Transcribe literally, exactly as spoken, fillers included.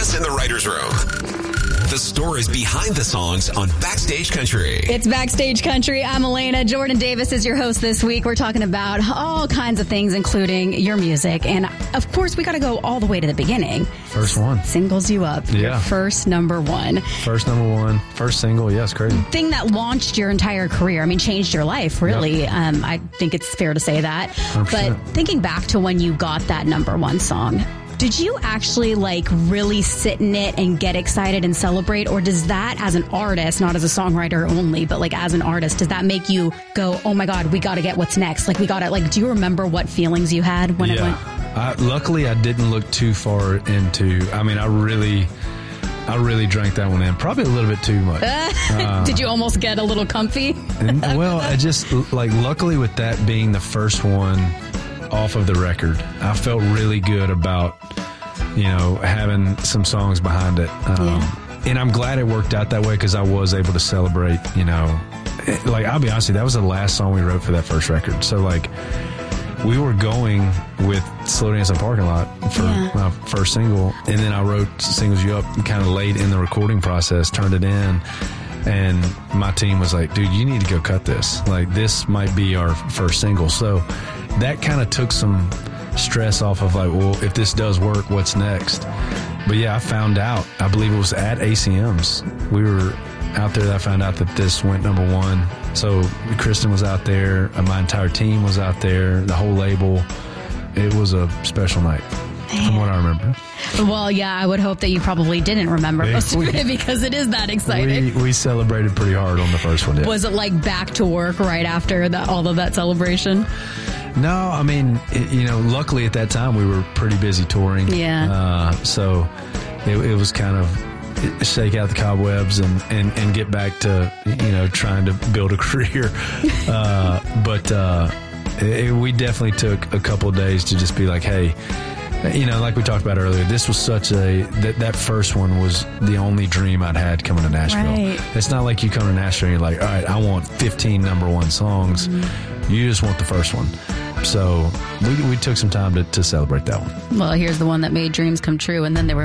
Davis in the writer's room. The stories behind the songs on Backstage Country. It's Backstage Country. I'm Elena. Jordan Davis is your host this week. We're talking about all kinds of things, including your music. And, of course, we got to go all the way to the beginning. First one. Singles You Up. Yeah. Your first number one. First number one. First single. Yes, crazy. Thing that launched your entire career. I mean, changed your life, really. Yep. Um, I think it's fair to say that. one hundred percent. But thinking back to when you got that number one song, did you actually like really sit in it and get excited and celebrate? Or does that, as an artist, not as a songwriter only, but like as an artist, does that make you go, oh my God, we got to get what's next? Like we got to, like, do you remember what feelings you had when yeah. it went? I, luckily, I didn't look too far into, I mean, I really, I really drank that one in. Probably a little bit too much. Uh, did you almost get a little comfy? and, well, I just, like, luckily with that being the first one off of the record, I felt really good about, you know, having some songs behind it. Um, yeah. And I'm glad it worked out that way because I was able to celebrate, you know, it, like, I'll be honest with you, that was the last song we wrote for that first record. So, like, we were going with Slow Dance in the Parking Lot for yeah. my first single. And then I wrote Singles You Up kind of late in the recording process, turned it in. And my team was like, dude, you need to go cut this. Like, this might be our first single. So that kind of took some stress off of like, well, if this does work, what's next? But yeah, I found out, I believe it was at A C M's. We were out there that I found out that this went number one. So Kristen was out there, my entire team was out there, the whole label. It was a special night, from what I remember. Well, yeah, I would hope that you probably didn't remember we, most of we, it because it is that exciting. We, we celebrated pretty hard on the first one. Yeah. Was it like back to work right after that, all of that celebration? No, I mean, it, you know, luckily at that time we were pretty busy touring. Yeah. Uh, so it, it was kind of shake out the cobwebs and, and, and get back to, you know, trying to build a career. uh, but uh, it, we definitely took a couple of days to just be like, hey, you know, like we talked about earlier, this was such a, that, that first one was the only dream I'd had coming to Nashville. Right. It's not like you come to Nashville and you're like, all right, I want fifteen number one songs. Mm-hmm. You just want the first one. So we we took some time to, to celebrate that one. Well, here's the one that made dreams come true, and then they were